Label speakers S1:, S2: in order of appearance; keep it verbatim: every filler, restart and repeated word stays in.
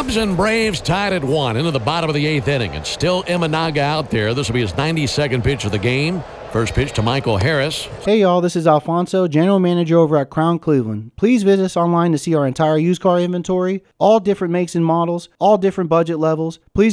S1: Cubs and Braves tied at one into the bottom of the eighth inning. It's still Imanaga out there. This will be his ninety-second pitch of the game. First pitch to Michael Harris.
S2: Hey y'all, this is Alfonso, General Manager over at Crown Cleveland. Please visit us online to see our entire used car inventory, all different makes and models, all different budget levels. Please